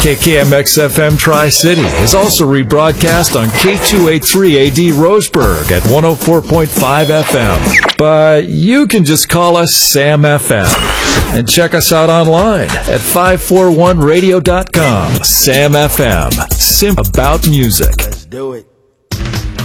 KKMX-FM Tri-City is also rebroadcast on K283AD Roseburg at 104.5 FM. But you can just call us Sam FM and check us out online at 541radio.com. Sam FM, about music. Let's do it.